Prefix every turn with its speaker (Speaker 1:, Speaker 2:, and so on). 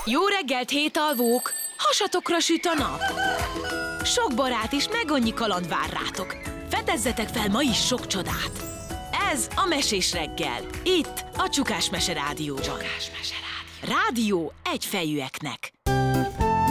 Speaker 1: Jó reggelt, hétalvók! Hasatokra süt a nap! Sok barát és meg annyi kaland vár rátok. Fedezzetek fel ma is sok csodát! Ez a Mesés reggel. Itt a Csukás Mese Rádióban. Rádió egyfejűeknek.